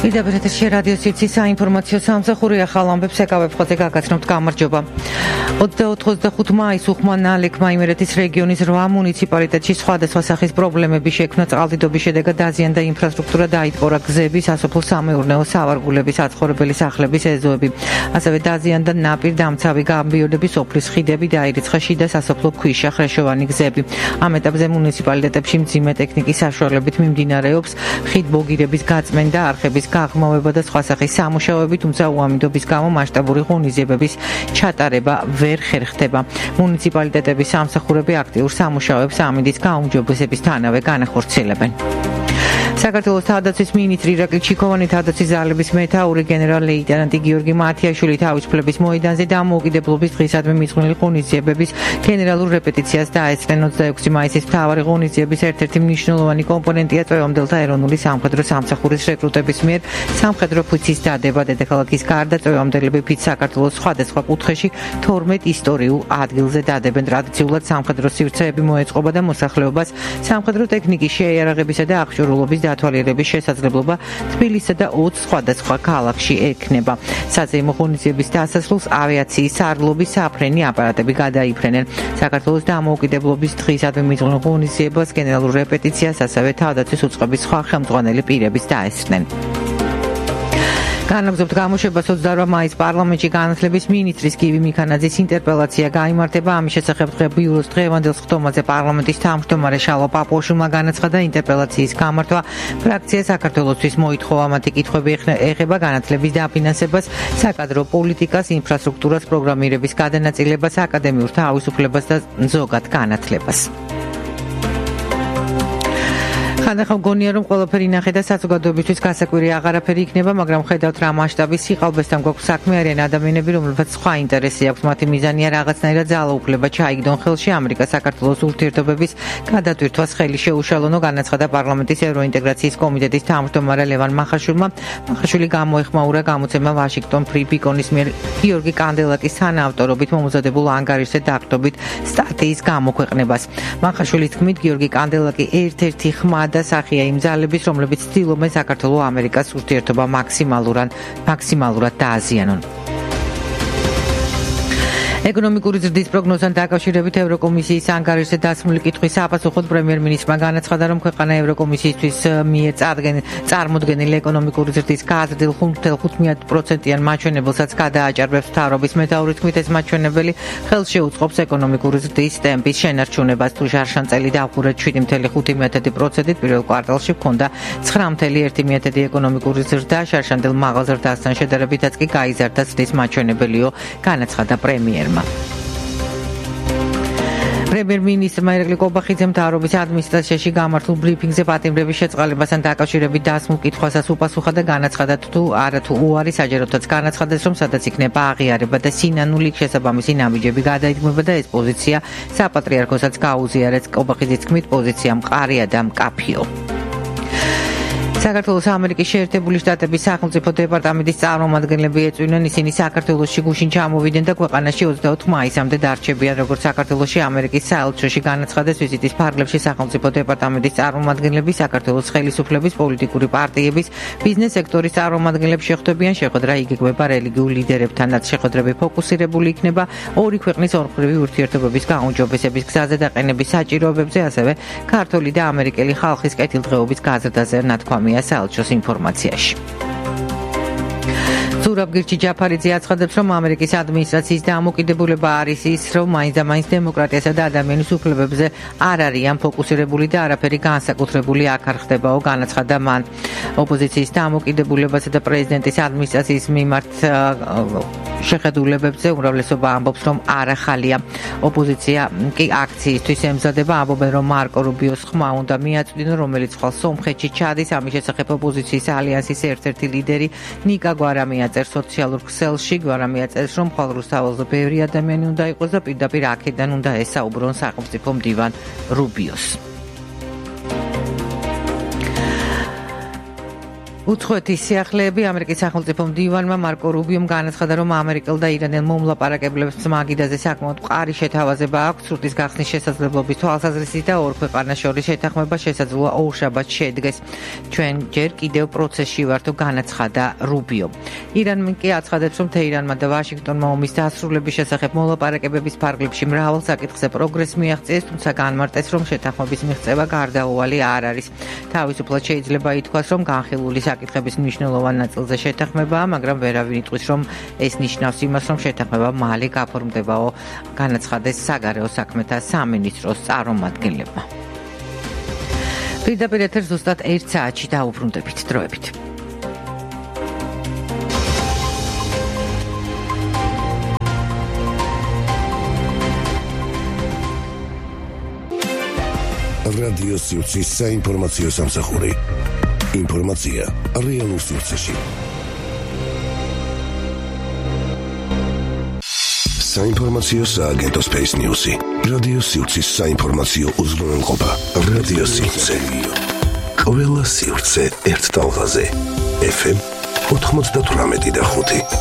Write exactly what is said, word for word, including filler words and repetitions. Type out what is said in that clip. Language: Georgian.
პირდაპირ ეთერში რადიო სივრცის საინფორმაციო სამსახური ახალ ამბებს ეკავებ ხოლმე გაგაცნობთ გამარჯობა. ოცდაოთხ ოცდახუთ მაისს უხმან ალექმა იმერეთის რეგიონის რვა მუნიციპალიტეტში სხვადასხვა სახის პრობლემები შექმნა წყალდიდობის შედეგად დაზიანდა ინფრასტრუქტურა, დაიტყორა გზები, სასოფლო-სამეურნეო სავარგულების, საცხოვრებელი სახლების ეზოები. ასევე დაზიანდა ნაპირ-დამცავი გამბიორდების, სოფლის ხიდები, დაირიცხა შიდა სასოფლო ქვიშა ხრეშოვანი გზები. ამ ეტაპზე მუნიციპალიტეტებში მძიმე ტექნიკის საშუალებით მიმდინარეობს ხიდბოგირების გაწმენდა, არხების გაღრმავება და სხვა სახის სამუშაოები, თუმცა უამიდობის გამო მასშტაბური ღონისძიებების ჩატარება ვერ ხერხდება. მუნიციპალიტეტების სამსახურები აქტიურ სამუშაოებს ამინდის გაუმჯობესებისთანავე განახორციელებენ. საქართველოს თავდაცვის მინისტრი ირაკლი ჩიქოვანი, თავდაცვის ძალების მეთაური გენერალ-ლეიტენანტი გიორგი მათიაშვილი თავისუფლების მოედანზე დამოუკიდებლობის დღისადმი მიძღვნილი ღონისძიებების გენერალურ რეპეტიციას დაესწრნენ. ოცდაექვსი მაისის მთავარი ღონისძიების ერთ-ერთი მნიშვნელოვანი კომპონენტია წვევამდელთა ეროვნული სამხედრო სამსახურის რეკრუტების მიერ სამხედრო ფიცის დადება. დედაქალაქის გარდა წვევამდელები ფიცს საქართველოს სხვადასხვა კუთხეში თორმეტ ისტორიულ ადგილზე დადებენ. ტრადიციულად სამხედრო სივრცეები მოეწყობა და მოსახლეობას სამხედრო ტექნიკის შეიარაღებისა და აღჭურვილობის დათვალიერების შესაძლებლობა თბილისსა და ოცი სხვადასხვა ქალაქში ექნება. საზეიმო ღონისძიების დასასრულს ავიაციის სარდლობის საფრენი აპარატები გადაიფრენენ. საქართველოს დამოუკიდებლობის დღისადმი მიძღვნილ ღონისძიებას გენერალურ რეპეტიციას ასევე თავდაცვის უწყების სხვა ხელმძღვანელი პირებიც დაესწრნენ. განაგზობთ გამოშვებას ოცდარვა მაისს პარლამენტში განათლების მინისტრის გივი მიქანაძის ინტერპელაცია გაიმართება. ამის შესახებ ბიუროს დღევანდელ სხდომაზე პარლამენტის თავმჯდომარე შალვა პაპუაშვილმა განაცხადა, ინტერპელაციის გამართვა ფრაქცია საქართველოსთვის მოითხოვა. მათი კითხვები ეხება განათლების დაფინანსებას, საკადრო პოლიტიკას, ინფრასტრუქტურას, პროგრამირების გადანაწილებას, აკადემიურ თავისუფლებას და ზოგად განათლებას. ხანდახან გონია რომ ყველაფერი ინახე და საზოგადოებისთვის გასაკვირი აღარაფერი იქნება, მაგრამ ხედავთ რა მასშტაბის სიყალბესთან გვაქვს საქმე, არიან ადამიანები, რომლებსაც სხვა ინტერესი აქვს. მათი მიზანია რაღაცნაირად ძალაუფლება ჩაიგდონ ხელში ამერიკა საქართველოს ურთიერთობების გადატვირთვას ხელი შეუშალონო, განაცხადა პარლამენტის ევროინტეგრაციის კომიტეტის თავმჯდომარე ლევან მახაშვილმა. მახაშვილი გამოეხმაურა გამოცემა ვაშინგტონ ფრი ბიკონის მიერ გიორგი კანდელაკის თანაავტორობით მომზადებულ ანგარიშზე დაყრდნობით სტატიის გამოქვეყნებას. მახაშვილის თქმით, გიორგი კანდელაკი ერთ-ერთი ხმა და სახია იმ ძალების, რომლებიც ცდილობენ საქართველო-ამერიკას ურთიერთობა მაქსიმალურად მაქსიმალურად დააზიანონ. ეკონომიკური ზრდის პროგნოზთან დაკავშირებით ევროკომისიის ანგარიშზე დასმული კითხვის საპასუხოდ პრემიერ-მინისტრმა განაცხადა, რომ ქვეყანა ევროკომისიისთვის მიერ წარმოდგენილი ეკონომიკური ზრდის გაზრდილ ხუთ კoma ხუთი პროცენტიან მაჩვენებელსაც გადააჭარბებს. მთავრობის მეთაურის თქმით, ეს მაჩვენებელი ხელს შეუწყობს ეკონომიკური ზრდის ტემპის შენარჩუნებას. თუ ჟარშანწელი დავყურეთ შვიდი კoma ხუთი პროცენტით, პირველ კვარტალში ჰქონდა ცხრა კoma ერთი პროცენტი ეკონომიკური ზრდა, შარშანდელ მაღალ ზრდასთან შედარებითაც კი გაიზარდა ზრდის მაჩვენებელიო, განაცხადა პრემიერმა. პრემიერ-მინისტრმა ირაკლი კობახიძემ მთავრობის ადმინისტრაციაში გამართულ ბრიფინგზე პატიმრების შეწყალებასთან დაკავშირებით დასმულ კითხვასაც უპასუხა და განაცხადა, თუ არა თუ უარი საჯაროდაც განაცხადეს, რომ სადაც იქნება აღიარება და სინანული შესაბამისი ნაბიჯები გადაიდგმება და ეს პოზიცია საპატრიარქოსაც გაუზიარეს. კობახიძის თქმით, პოზიცია მყარია და მკაფიო. საქართველოს ამერიკის შეერთებული შტატების სახელმწიფო დეპარტამენტის წარმომადგენლები ეწვივნენ, ისინი საქართველოში გუშინ ჩამოვიდნენ და ქვეყანაში ოცდაოთხ მაისამდე დარჩებიან. როგორც საქართველოში ამერიკის საელჩოში განაცხადეს, ვიზიტის ფარგლებში სახელმწიფო დეპარტამენტის წარმომადგენლები, საქართველოს ხელისუფლების, პოლიტიკური პარტიების, ბიზნეს სექტორის წარმომადგენლები შეხვდებიან. შეხვედრა იგეგმება რელიგიურ ლიდერებთანაც. შეხვედრები ფოკუსირებული იქნება ორი ქვეყნის ორმხრივი ურთიერთობების გაუმჯობესების გზაზე და ყენების საჭიროებებზე, ასევე ქართული და ამერიკელი ხალხის კეთილდღეობის გაზრდაზე, ნათქვამია საელჩოს ინფორმაციაში. ზურაბ გირჩი ჯაფარიძე აცხადებს, რომ ამერიკის ადმინისტრაციის დამოკიდებულება არის ის, რომ მაინც და მაინც დემოკრატიასა და ადამიანის უფლებებზე არ არიან ფოკუსირებული და არაფერი განსაკუთრებული აქ არ ხდებაო, განაცხადა მან. ოპოზიციის დამოკიდებულებასა და პრეზიდენტის ადმინისტრაციის მიმართ შეხედულებებზე უმრავლესობა ამბობს, რომ არ ახალია. ოპოზიცია კი აქციისთვის ემზადება, ამბობენ, რომ მარკო რუბიოს ხმა უნდა მიაწვდინო, რომელიც ხვალ სომხეთში ჩადის. ამის შესახებ ოპოზიციის ალიანსის ერთ-ერთი ლიდერი ნიკა გვარამი აწერს სოციალურ ქსელში. გვარამი აწერს, რომ ხვალ რუსთაველზე ბევრი ადამიანი უნდა იყოს და პირდაპირ აქედან უნდა ესაუბრონ სახელმწიფო მდივან რუბიოს. უცხოეთის სიახლეები ამერიკის სახელმწიფო მდივანმა მარკო რუბიომ განაცხადა, რომ ამერიკელ და ირანელ მომლაპარაკებლებს მაგიდაზე საკმაოდ მყარი შეთავაზება აქვს სრუტის გახსნის შესაძლებლობის თვალსაზრისით და ორ ქვეყანას შორის შეთანხმება შესაძლოა ორშაბათს შედგეს. ჩვენ ჯერ კიდევ პროცესში ვართ, განაცხადა რუბიო. ირანმა კი აცხადებს, რომ თეირანმა და ვაშინგტონმა ომის დასრულების შესახებ მოლაპარაკებების ფარგლებში მრავალ საკითხზე პროგრესს მიაღწიეს, თუმცა განმარტეს, რომ შეთანხმების მიღწევა გარდაუვალი არ არის. თავისუფლად შეიძლება ითქვას, რომ განხილული საკითხების მნიშვნელოვან ნაწილზე შეთანხმებაა, მაგრამ ვერავინ იტყვის, რომ ეს ნიშნავს იმას, რომ შეთანხმება მალე გაფორმდებაო, განაცხადეს საგარეო საქმეთა სამინისტროს წარმომადგენლებმა. პირდაპირ ეთერ ზუსტად ერთ საათში დაუბრუნდებით დროებით. რადიო სიუცის საინფორმაციო სამსახური. ინფორმაცია რეალურ სიუცეში. საინფორმაციო სააგენტო Space News-ი. რადიო სიუცის საინფორმაციო უზრუნველყოფა. რადიო სიუცე. ყველა სიუცე ერთ ტალღაზე. ეფ ემ ოთხმოცდათვრამეტი და ხუთი.